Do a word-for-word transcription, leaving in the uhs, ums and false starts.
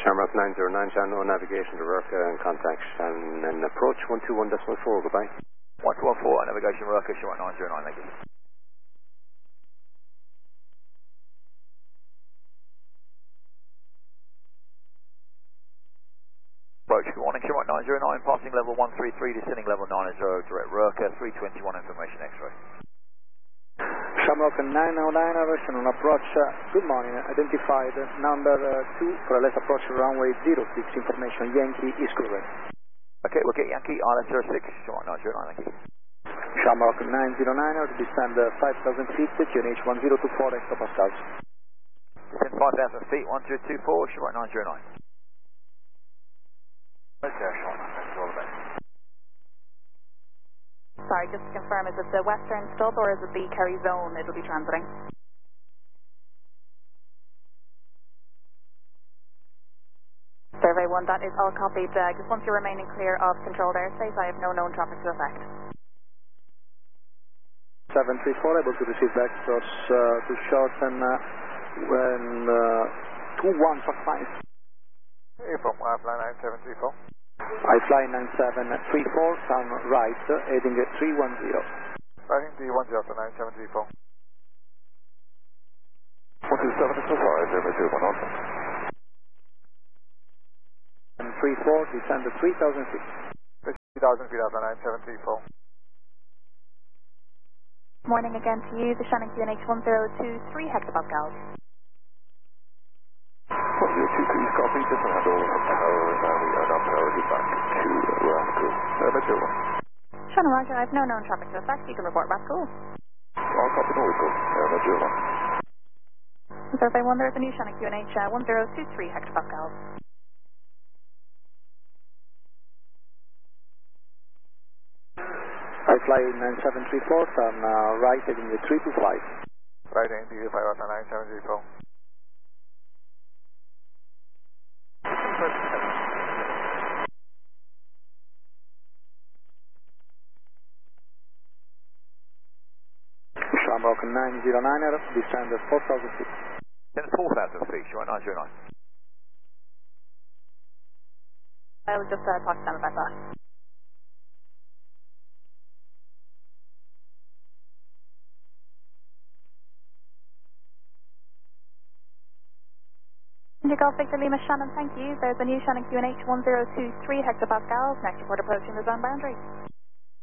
Shamrock nine zero nine, John, no navigation to Rurka and contact Shannon and approach one two one decimal four, goodbye. one two one four, navigation Rurka, Shamrock nine zero nine, thank you. Approach, good morning, Shamrock nine zero nine, passing level one three three, descending level nine zero, direct Rurka, three twenty-one information X-ray. Shamrock nine zero nine, version on approach, uh, good morning, identified number uh, two for a less approach runway zero six, information Yankee is correct. Okay, we'll get Yankee, I L S zero six, Shamrock nine zero nine, thank you. Shamrock nine zero nine, to descend uh, five thousand feet, Q N H one zero two four hectopascals. Descend five thousand feet, one zero two four, Shamrock nine zero nine. Okay, Shamrock nine, thanks for all the best. Sorry, just to confirm, is it the western stub or is it the Kerry zone it'll be transiting? Survey one, that is all copied. Uh, just once you're remaining clear of controlled airspace, I have no known traffic to affect. seven three four, able to receive back cross uh, to shorten uh, when uh, two one for five. Hey, from iFly nine seven three four. iFly nine seven three four, turn right, heading three one zero. Rising three one zero after nine seven three four. one two seven, so far, zero two one also. And three four, descend to three thousand feet. three thousand feet after nine seven three four. Morning again to you, the Shannon Q N H one zero two three hectopascals. one zero two three, copy, just handle up power, now we are now priority back to Rascal. Uh, that's your one. Shannon Roger, I have no known traffic to affect. You can report back cool. All copy, no echo. Uh, that's your one. Survey one, there is a new Shannon Q N H uh, one zero two three hectopascals. iFly nine seven three four, turn uh, right, heading three two five. Rising three five after nine seven three four. Shamrock nine zero nine, descend four thousand feet. Then four thousand feet, Shamrock nine zero nine. I will just uh, talk to them about that. Golf Victor Lima Shannon, thank you. There's a new Shannon Q N H one zero two three hectopascals, next report approaching the zone boundary.